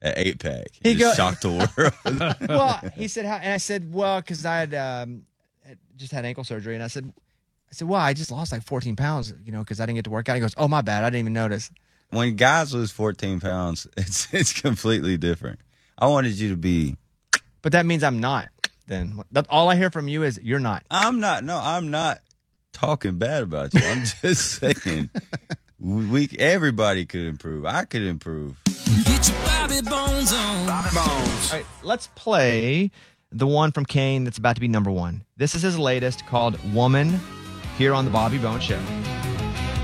an 8-pack. He Just go- shocked the world. Well, he said, how, and I said, well, because I had just had ankle surgery, and I said, well, I just lost like 14 pounds, because I didn't get to work out. He goes, oh, my bad, I didn't even notice. When guys lose 14 pounds, it's completely different. I wanted you to be. But that means I'm not. Then all I hear from you is you're not. I'm not. No, I'm not talking bad about you. I'm just saying everybody could improve. I could improve. Get your Bobby Bones on. All right, let's play the one from Kane that's about to be number one. This is his latest, called Woman, here on the Bobby Bones Show.